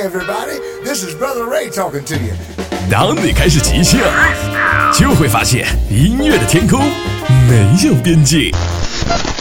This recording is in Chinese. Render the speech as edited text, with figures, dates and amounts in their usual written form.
everybody, this is Brother Ray talking to you. 当你开始即兴，就会发现音乐的天空没有边界。